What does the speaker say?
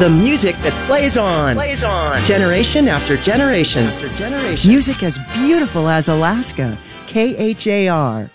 The music that plays on. Generation after generation. Music as beautiful as Alaska. KHAR.